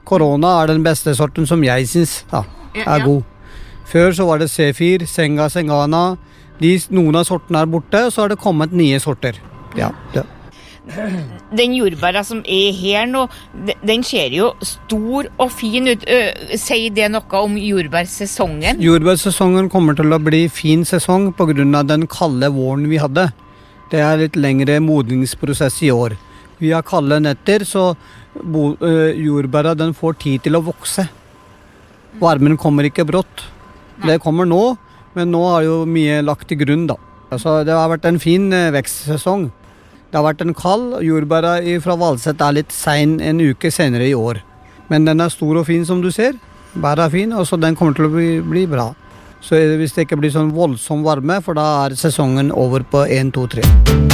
Corona den beste sorten som jeg synes god. Før så var det C4, Senga, Sengana. Noen av sortene borte, og så har det kommet nye sorter. Ja. Den jordbæra som her nå, den ser jo stor og fin ut. Sier det noe om jordbærsesongen? Jordbærsesongen kommer til å bli fin sesong på grunn av den kalde våren vi hadde. Det litt lengre modningsprosess i år. Vi har kalde netter, så jordbæra den får tid til å vokse. Varmen kommer ikke brått. Det kommer nå, men nå har jo mye lagt i grunn da. Altså, det har vært en fin vekstsesong. Det har vært en kald, jordbæra fra Valset litt sen en uke senere i år. Men den stor og fin som du ser. Bæra fin, og så den kommer til å bli bra. Så hvis det ikke blir sånn voldsom varme, for da sesongen over på 1, 2, 3.